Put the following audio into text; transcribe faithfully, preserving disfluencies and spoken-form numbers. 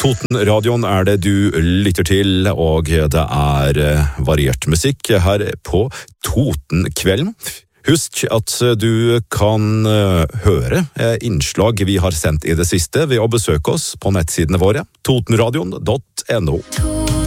Totenradioen er det du lytter til, og det er variert musikk her på Totenkvelden. Husk at du kan høre innslag vi har sendt i det siste ved å besøke oss på nettsidene våre, totenradion punktum no.